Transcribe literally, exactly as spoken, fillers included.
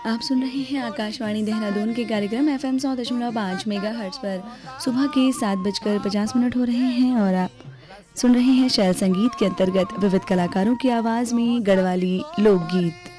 आप सुन रहे हैं आकाशवाणी देहरादून के कार्यक्रम एफ एम सौ दशमलव पाँच मेगा हर्ट्स पर। सुबह के सात बजकर पचास मिनट हो रहे हैं और आप सुन रहे हैं शैल संगीत के अंतर्गत विविध कलाकारों की आवाज़ में गढ़वाली लोकगीत।